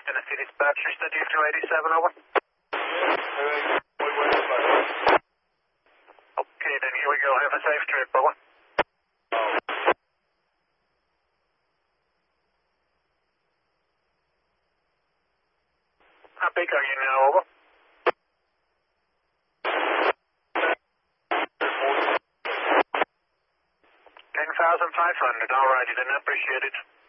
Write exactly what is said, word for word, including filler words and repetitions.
Tennessee dispatch, steady two eighty-seven, over. Okay, then here we go. Have a safe trip, over. How big are you now, over? ten thousand five hundred, alrighty then, appreciate it.